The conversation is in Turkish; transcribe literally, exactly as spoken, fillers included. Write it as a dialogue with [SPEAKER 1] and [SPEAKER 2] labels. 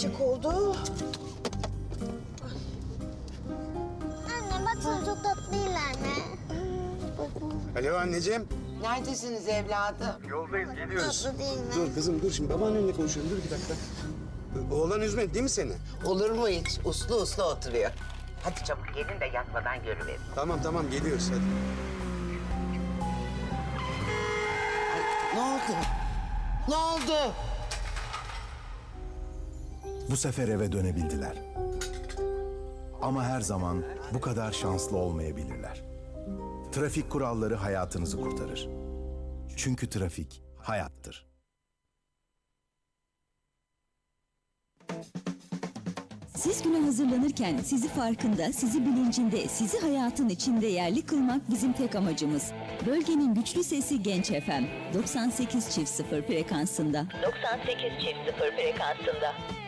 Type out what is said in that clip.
[SPEAKER 1] sıcak oldu.
[SPEAKER 2] Anne baksana çok tatlı değiller mi?
[SPEAKER 3] Alo anneciğim.
[SPEAKER 4] Neredesiniz evladım?
[SPEAKER 3] Yoldayız, geliyoruz.
[SPEAKER 2] Tatlı değil mi?
[SPEAKER 3] Dur kızım dur, şimdi babaannenle konuşuyorum. Dur bir dakika. Oğlan üzmedi değil mi seni?
[SPEAKER 4] Olur mu hiç? Uslu uslu oturuyor. Hadi çabuk gelin de yatmadan görüverin.
[SPEAKER 3] Tamam tamam geliyoruz hadi.
[SPEAKER 4] Ne oldu? Ne oldu?
[SPEAKER 5] Bu sefer eve dönebildiler. Ama her zaman bu kadar şanslı olmayabilirler. Trafik kuralları hayatınızı kurtarır. Çünkü trafik hayattır.
[SPEAKER 6] Siz güne hazırlanırken sizi farkında, sizi bilincinde, sizi hayatın içinde yerli kılmak bizim tek amacımız. Bölgenin güçlü sesi Genç F M. doksan sekiz çift sıfır frekansında. doksan sekiz çift sıfır frekansında.